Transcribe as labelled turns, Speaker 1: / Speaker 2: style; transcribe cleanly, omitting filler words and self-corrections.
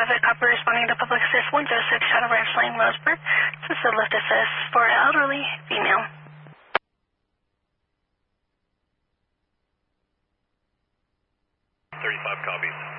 Speaker 1: traffic, copy responding to Public Assist 106, Shadow Ranch Lane, Roseburg. This is a lift assist for elderly female.
Speaker 2: 35 copies.